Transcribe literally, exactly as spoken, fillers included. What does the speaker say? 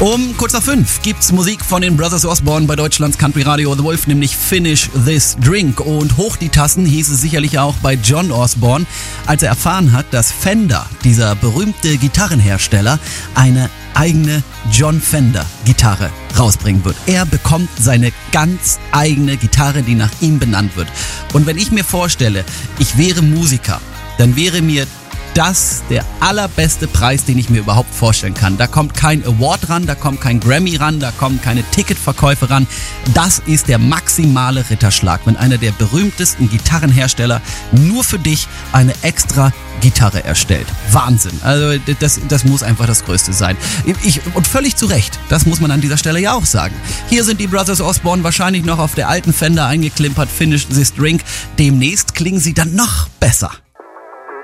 Um kurz nach fünf gibt's Musik von den Brothers Osborne bei Deutschlands Country Radio The Wolf, nämlich Finish This Drink. Und hoch die Tassen hieß es sicherlich auch bei John Osborne, als er erfahren hat, dass Fender, dieser berühmte Gitarrenhersteller, eine eigene John Fender Gitarre rausbringen wird. Er bekommt seine ganz eigene Gitarre, die nach ihm benannt wird. Und wenn ich mir vorstelle, ich wäre Musiker, dann wäre mir das der allerbeste Preis, den ich mir überhaupt vorstellen kann. Da kommt kein Award ran, da kommt kein Grammy ran, da kommen keine Ticketverkäufe ran. Das ist der maximale Ritterschlag, wenn einer der berühmtesten Gitarrenhersteller nur für dich eine extra Gitarre erstellt. Wahnsinn. Also das, das muss einfach das Größte sein. Ich, und völlig zu Recht. Das muss man an dieser Stelle ja auch sagen. Hier sind die Brothers Osborne wahrscheinlich noch auf der alten Fender eingeklimpert. Finish This Drink. Demnächst klingen sie dann noch besser.